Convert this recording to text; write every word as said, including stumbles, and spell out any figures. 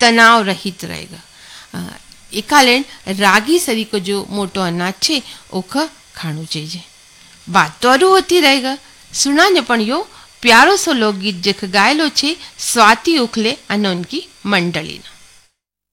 तनाव रहित रहेगा। एकालेण रागी शरीर को जो मोटो अनाज छे ओख खाणु चाहिए। बात तो अरु होती रहेगा। सुना ने पण यो प्यारो सो लोकगीत जेख गायलो छे स्वाति उखले अने उनकी मंडली।